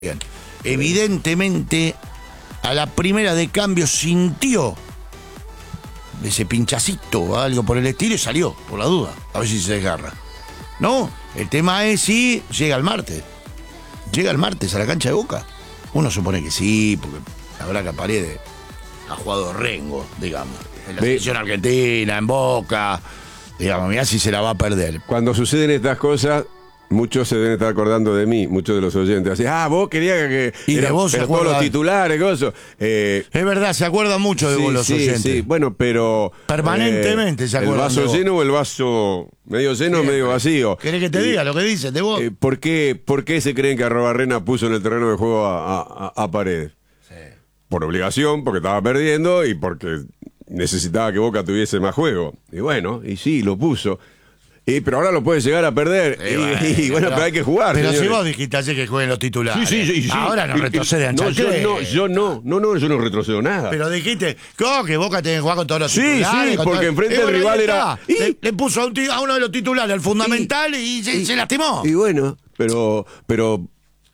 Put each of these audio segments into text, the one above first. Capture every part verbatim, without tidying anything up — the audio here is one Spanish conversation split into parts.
Bien. Evidentemente, a la primera de cambio sintió ese pinchacito o algo por el estilo y salió, por la duda, a ver si se desgarra. No, el tema es si llega el martes. Llega el martes a la cancha de Boca. Uno supone que sí, porque la verdad que Paredes ha jugado rengo, digamos. En la selección argentina, en Boca. Digamos, mirá si se la va a perder. Cuando suceden estas cosas, muchos se deben estar acordando de mí, muchos de los oyentes. Así, ah, vos querías que... Y era, de vos se era todos acuerda... los titulares, cosas. Eh, es verdad, se acuerda mucho de sí, vos los sí, oyentes. Sí, bueno, pero... Permanentemente eh, se acuerdan. ¿El vaso de vos. lleno o el vaso medio lleno o medio vacío? ¿Querés que te eh, diga lo que dicen de vos? Eh, ¿por, qué, ¿Por qué se creen que Arrobarrena puso en el terreno de juego a, a, a Paredes? Sí. Por obligación, porque estaba perdiendo y porque necesitaba que Boca tuviese más juego. Y bueno, y sí, lo puso. Y, pero ahora lo puede llegar a perder. Sí, y, bueno, y bueno, pero, pero hay que jugar. Pero señores. si vos dijiste ayer que jueguen los titulares. Sí, sí, sí, sí. Ahora no retroceden. No, yo no, yo no, no, no, yo no retrocedo nada. Pero dijiste, ¿cómo que Boca tiene que jugar con todos los sí, titulares? Sí, porque todo... enfrente eh, el bueno, rival era. ¿Y? Le, le puso a, un a uno de los titulares, el fundamental, y, y, se, y se lastimó. Y bueno, pero, pero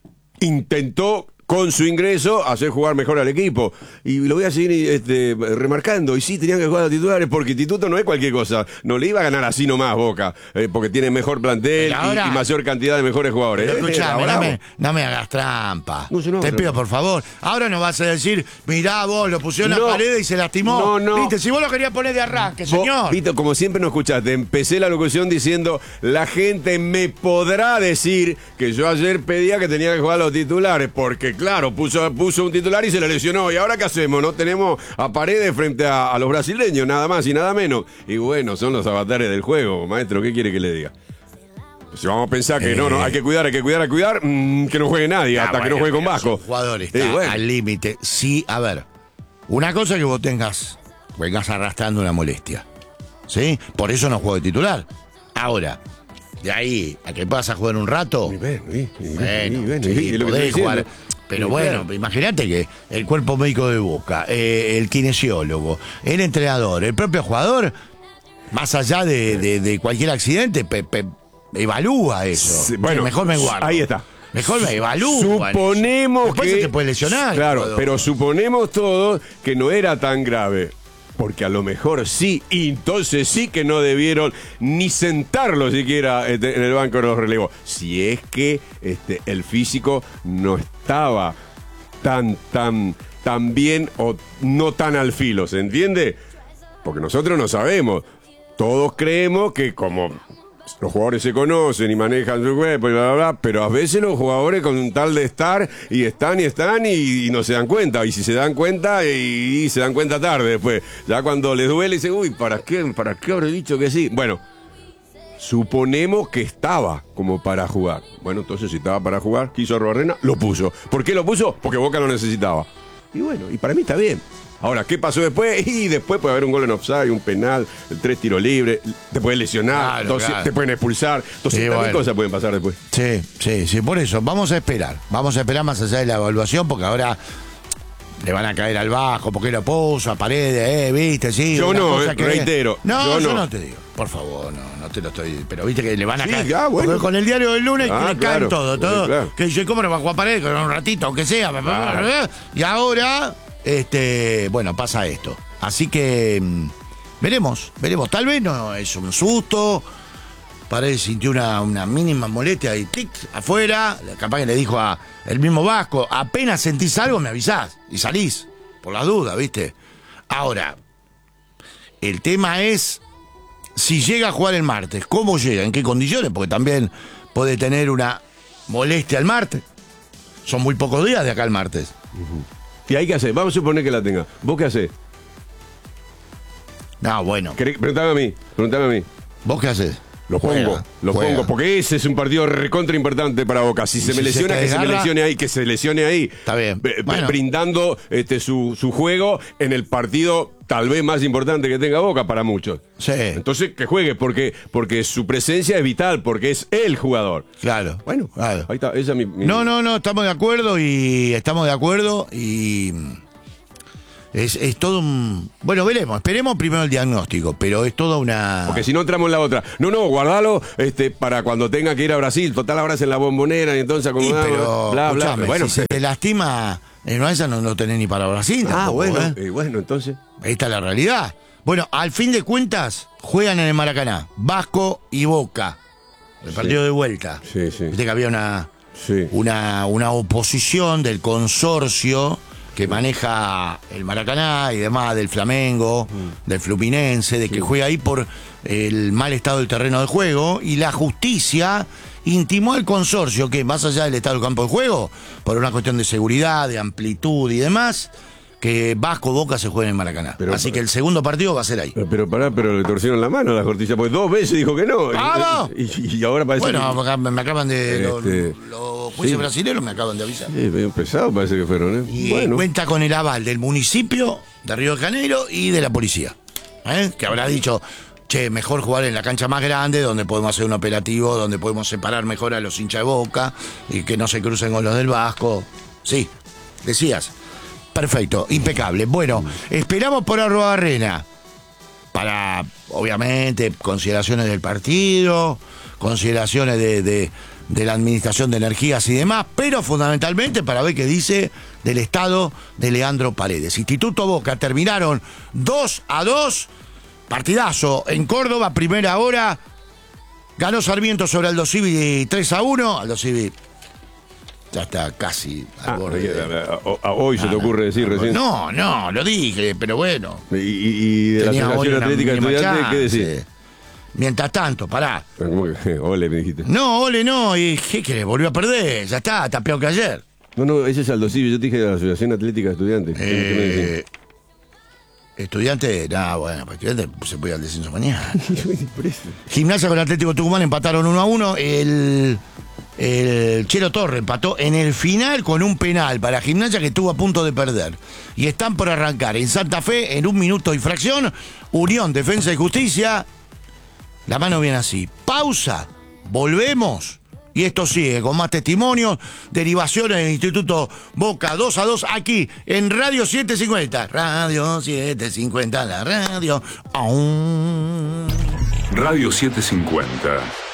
intentó con su ingreso hacer jugar mejor al equipo. Y lo voy a seguir este, remarcando. Y sí, tenían que jugar a titulares porque Instituto no es cualquier cosa. No le iba a ganar así nomás Boca, eh, porque tiene mejor plantel ahora, y, y mayor cantidad de mejores jugadores. Pero eh, escuchame, eh, no, me, no me hagas trampa. No, no, Te no, pido, no. por favor. Ahora no vas a decir, mirá vos, lo pusieron no, a Paredes y se lastimó. No, no. Viste, si vos lo querías poner de arranque, Vos, señor. Vito, como siempre no escuchaste, empecé la locución diciendo, la gente me podrá decir que yo ayer pedía que tenía que jugar a los titulares, porque claro, puso... puso un titular y se le lesionó. ¿Y ahora qué hacemos? No tenemos a Paredes frente a, a los brasileños, nada más y nada menos. Y bueno, son los avatares del juego. Maestro, ¿qué quiere que le diga? Pues si vamos a pensar que eh, no, no, hay que cuidar, hay que cuidar, hay que cuidar, mmm, que no juegue nadie, ah, hasta bueno, que no juegue con Vasco. Jugador está eh, bueno. al límite. Sí, a ver, una cosa es que vos tengas, vengas arrastrando una molestia, ¿sí? Por eso no juego de titular. Ahora, de ahí a que pasas a jugar un rato, y ven, y, y, bueno, y, ven, sí, y, y, podés jugar. Pero sí, bueno, claro. Imagínate que el cuerpo médico de Boca, eh, el kinesiólogo, el entrenador, el propio jugador, más allá de, de, de cualquier accidente, pe, pe, evalúa eso. Sí, bueno, mejor me guardo. Ahí está. Mejor me evalúa. Suponemos Después que se te puede lesionar. Claro, todo. pero suponemos todos que no era tan grave. Porque a lo mejor sí, y entonces sí que no debieron ni sentarlo siquiera este, en el banco de los relevos. Si es que este, el físico no estaba tan, tan, tan bien o no tan al filo, ¿se entiende? Porque nosotros no sabemos. Todos creemos que como los jugadores se conocen y manejan su cuerpo y bla, bla, bla, pero a veces los jugadores con tal de estar y están y están y, y no se dan cuenta. Y si se dan cuenta, y, y se dan cuenta tarde después. Ya cuando les duele, dicen, uy, ¿para qué, ¿para qué habré dicho que sí? Bueno, suponemos que estaba como para jugar. Bueno, entonces si estaba para jugar, quiso Arrobarrena, lo puso. ¿Por qué lo puso? Porque Boca lo necesitaba. Y bueno, y para mí está bien. Ahora, ¿qué pasó después? Y después puede haber un gol en offside, un penal, tres tiros libres, te pueden lesionar, claro, dos, claro. te pueden expulsar. Entonces, sí, tantas bueno. cosas pueden pasar después. Sí, sí, sí, por eso, vamos a esperar. Vamos a esperar más allá de la evaluación, porque ahora le van a caer al bajo, porque lo puso a Paredes, eh, viste, sí. Yo no, eh, que... reitero. No, yo, yo no. no te digo, por favor, no, no te lo estoy. Pero viste que le van a sí, caer. Ya, bueno. Porque con el diario del lunes ah, le claro, caen todo, todo. Sí, claro. Que dice, ¿cómo no va a jugar Paredes? Con un ratito, aunque sea. Claro. Y ahora, este, bueno, pasa esto. Así que mmm, veremos, veremos. Tal vez no es un susto. Paredes sintió una, una mínima molestia y tic, afuera. Capaz que le dijo a el mismo Vasco, apenas sentís algo me avisás y salís, por las dudas, ¿viste? Ahora, el tema es si llega a jugar el martes, ¿cómo llega? ¿En qué condiciones? Porque también puede tener una molestia el martes. Son muy pocos días de acá el martes. Uh-huh. ¿Y hay que hacer? Vamos a suponer que la tenga. ¿Vos qué hacés? No, bueno. Preguntame a mí, preguntame a mí. ¿Vos qué haces? Lo pongo, Juega, lo juega. pongo, porque ese es un partido recontra importante para Boca. Si se si me lesiona, se que desgarra, se me lesione ahí, que se lesione ahí. Está bien. B- bueno. Brindando este, su, su juego en el partido tal vez más importante que tenga Boca para muchos. Sí. Entonces, que juegue, porque, porque su presencia es vital, porque es el jugador. Claro. Bueno, claro. ahí está, esa es mi, mi... No, no, no, estamos de acuerdo y estamos de acuerdo y Es, es todo un... Bueno, veremos, esperemos primero el diagnóstico, pero es toda una... Porque si no entramos en la otra. No, no, guardalo este, para cuando tenga que ir a Brasil. Total, ahora es en la Bombonera y entonces Sí, acomodamos. pero, bla, bla. escuchame, Bueno, si se te lastima, en una de esas no lo tenés ni para Brasil ah, tampoco, bueno, ¿eh? eh, bueno, entonces. Esta es la realidad. Bueno, al fin de cuentas, juegan en el Maracaná, Vasco y Boca. El partido de vuelta. Sí, sí. Viste que había una, Sí. una, una oposición del consorcio que maneja el Maracaná y demás, del Flamengo, Mm. del Fluminense, de que juega ahí por el mal estado del terreno de juego, y la justicia intimó al consorcio que, más allá del estado del campo de juego, por una cuestión de seguridad, de amplitud y demás, que Vasco Boca se juegue en el Maracaná. Pero- Así que el segundo partido va a ser ahí. Pero, pero pará, pero le torcieron la mano a la Cortilla, porque dos veces dijo que no. ¡Vamos! Y, y ahora parece Bueno, que... acá me me acaban de... Los, Este, los jueces sí. brasileños me acaban de avisar. Sí, medio pesado parece que fueron, ¿eh? Y bueno. cuenta con el aval del municipio de Río de Janeiro y de la policía. ¿Eh? Que habrá dicho, che, mejor jugar en la cancha más grande, donde podemos hacer un operativo, donde podemos separar mejor a los hinchas de Boca y que no se crucen con los del Vasco. Sí, decías. Perfecto, impecable. Bueno, esperamos por Arruabarrena para, obviamente, consideraciones del partido, consideraciones de, de, de la administración de energías y demás, pero fundamentalmente para ver qué dice del estado de Leandro Paredes. Instituto Boca terminaron dos a dos, partidazo en Córdoba, primera hora, ganó Sarmiento sobre Aldo Civi tres a uno, Aldo Civi ya está casi al Ah, borde que- de- a- a- a- hoy se te ocurre decir recién. No, no, lo dije, pero bueno. Y, y- y de la Tenía hoy Asociación una Atlética mínima Estudiante, ¿qué chance. decís? Mientras tanto, pará. Pero ¿cómo que? Ole, me dijiste. No, ole, no. ¿Y qué querés? Volvió a perder. Ya está, está peor que ayer. No, no, ese es Aldo Civi, yo te dije de la Asociación Atlética Estudiante. ¿Qué- qué me decís? Eh, estudiante, nada, bueno, pues estudiante se puede ir al descenso mañana. Por eso. Gimnasia con Atlético Tucumán empataron uno a uno. El, el Chelo Torre empató en el final con un penal para Gimnasia que estuvo a punto de perder. Y están por arrancar en Santa Fe en un minuto y fracción. Unión, Defensa y Justicia. La mano viene así. Pausa. Volvemos. Y esto sigue con más testimonios, derivaciones del Instituto Boca dos a dos aquí en Radio setecientos cincuenta. Radio setecientos cincuenta, la radio. Aún. Radio setecientos cincuenta.